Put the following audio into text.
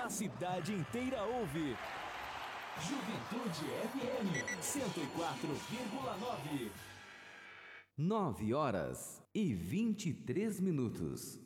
A cidade inteira ouve. Juventude FM 104,9. 9h23.